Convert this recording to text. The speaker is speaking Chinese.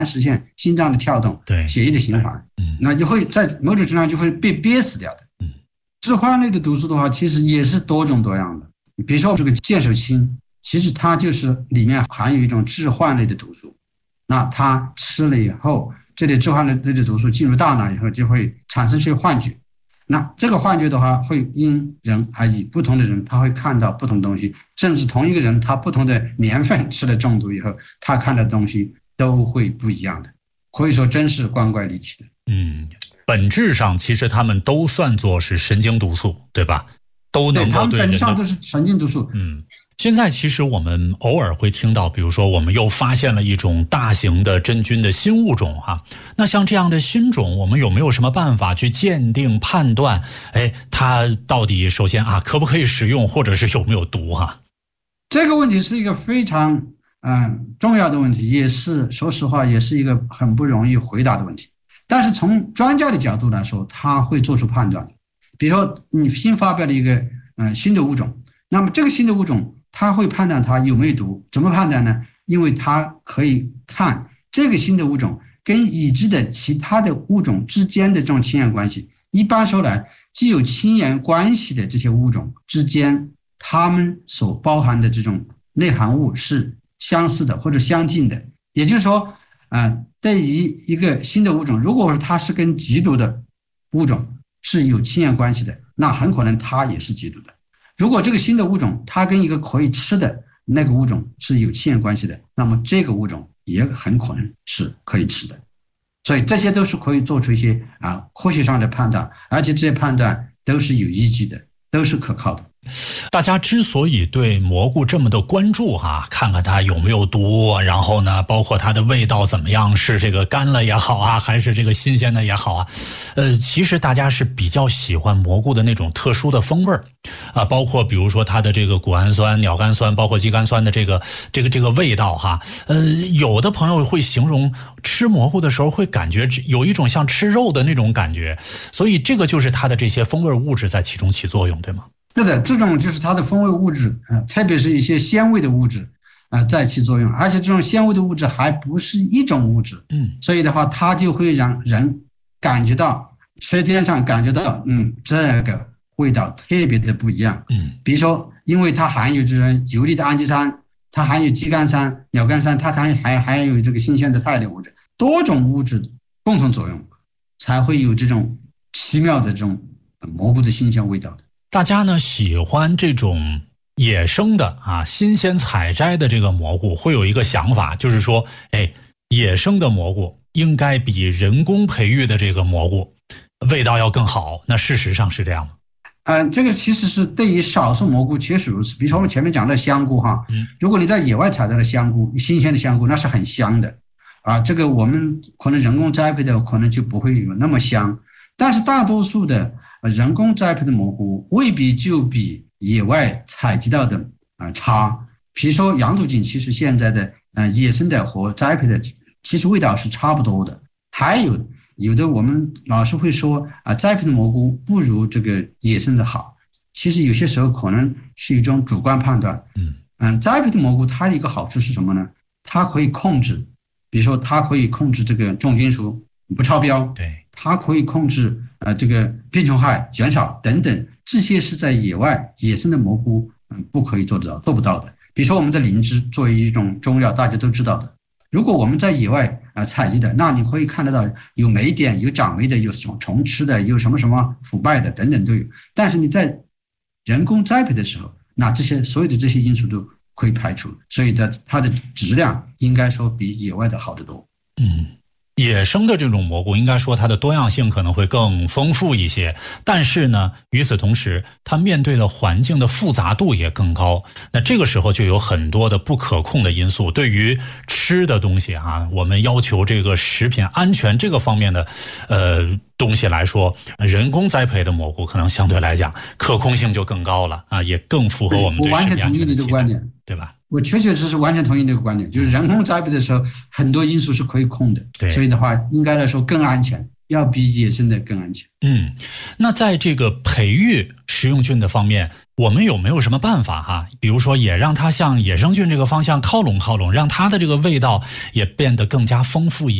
实现心脏的跳动， 对， 血液的循环，那就会在某种程度上就会被憋死掉的。致幻类的毒素的话，其实也是多种多样的。比如说这个剑手青，其实它就是里面含有一种致幻类的毒素，那它吃了以后，这类致幻类的毒素进入大脑以后，就会产生一些幻觉。那这个幻觉的话，会因人而异，不同的人他会看到不同的东西，甚至同一个人他不同的年份吃了中毒以后，他看到的东西都会不一样的，可以说真是光怪离奇的。 本质上其实他们都算作是神经毒素，对吧？都能够对人的，他们本质上都是神经毒素。 现在其实我们偶尔会听到，比如说我们又发现了一种大型的真菌的新物种哈。那像这样的新种，我们有没有什么办法去鉴定判断？它到底首先可不可以使用，或者是有没有毒哈？ 这个问题是一个非常重要的问题，也是说实话也是一个很不容易回答的问题。但是从专家的角度来说，他会做出判断的。比如说你新发表了一个新的物种，那么这个新的物种他会判断它有没有毒，怎么判断呢？因为他可以看这个新的物种跟已知的其他的物种之间的这种亲缘关系。一般说来，既有亲缘关系的这些物种之间，它们所包含的这种内含物是相似的或者相近的。也就是说对于一个新的物种，如果它是跟极毒的物种是有亲缘关系的，那很可能它也是极毒的。如果这个新的物种它跟一个可以吃的那个物种是有亲缘关系的，那么这个物种也很可能是可以吃的。所以这些都是可以做出一些科学上的判断，而且这些判断都是有依据的，都是可靠的。 大家之所以对蘑菇这么的关注看看它有没有毒，然后呢，包括它的味道怎么样，是这个干了也好还是这个新鲜的也好其实大家是比较喜欢蘑菇的那种特殊的风味包括比如说它的这个谷氨酸、鸟苷酸，包括肌苷酸的这个味道有的朋友会形容吃蘑菇的时候会感觉有一种像吃肉的那种感觉，所以这个就是它的这些风味物质在其中起作用，对吗？ 是的，这种就是它的风味物质特别是一些鲜味的物质在起作用，而且这种鲜味的物质还不是一种物质，所以的话它就会让人感觉到舌尖上感觉到这个味道特别的不一样。比如说因为它含有这种游离的氨基酸，它含有肌苷酸、鸟苷酸，它还有这个新鲜的肽类物质，多种物质共同作用才会有这种奇妙的这种蘑菇的新鲜味道的。 大家呢喜欢这种野生的新鲜采摘的这个蘑菇，会有一个想法，就是说野生的蘑菇应该比人工培育的这个蘑菇味道要更好，那事实上是这样吗？ 这个其实是对于少数蘑菇确实如此。比如说我们前面讲的香菇如果你在野外采摘的香菇，新鲜的香菇那是很香的这个我们可能人工栽培的可能就不会有那么香，但是大多数的人工栽培的蘑菇未必就比野外采集到的差。比如说洋土锦，其实现在的野生的和栽培的其实味道是差不多的。还有的我们老是会说栽培的蘑菇不如这个野生的好，其实有些时候可能是一种主观判断。栽培的蘑菇它一个好处是什么呢？它可以控制，比如说它可以控制这个重金属不超标， 对， 它可以控制这个病虫害减少等等，这些是在野外野生的蘑菇不可以做不到的。比如说我们的灵芝作为一种中药，大家都知道的，如果我们在野外采集的，那你可以看得到有霉点、有长霉的、有虫吃的、有什么什么腐败的等等都有。但是你在人工栽培的时候，那所有的这些因素都可以排除，所以它的质量应该说比野外的好得多。 野生的这种蘑菇应该说它的多样性可能会更丰富一些，但是呢与此同时它面对的环境的复杂度也更高，那这个时候就有很多的不可控的因素。对于吃的东西我们要求这个食品安全这个方面的东西来说，人工栽培的蘑菇可能相对来讲可控性就更高了也更符合我们对食品安全的期待，对吧？ 我确实是完全同意这个观点，就是人工栽培的时候很多因素是可以控的，所以的话应该来说更安全， 要比野生的更安全。 那在这个培育食用菌的方面，我们有没有什么办法哈？比如说也让它向野生菌这个方向靠拢靠拢，让它的这个味道也变得更加丰富一些。